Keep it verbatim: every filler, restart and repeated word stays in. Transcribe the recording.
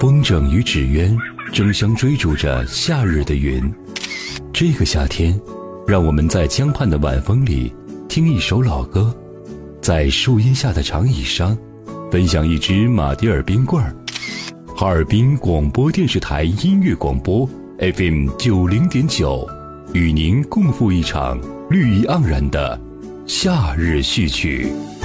风筝与纸鸢争相追逐着夏日的云。这个夏天，让我们在江畔的晚风里听一首老歌，在树荫下的长椅上分享一支马迭尔冰棍儿。哈尔滨广播电视台音乐广播 F M 九零点九，与您共赴一场绿意盎然的夏日序曲。